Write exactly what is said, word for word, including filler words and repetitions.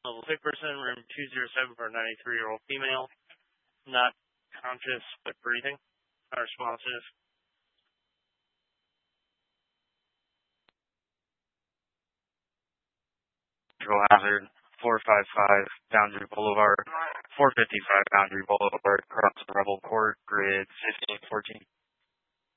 level sick person, room two oh seven for a ninety-three-year-old female, not conscious but breathing, unresponsive. Control hazard, four fifty-five Boundary Boulevard, four fifty-five Boundary Boulevard, across the Rebel Court, grid fifteen fourteen.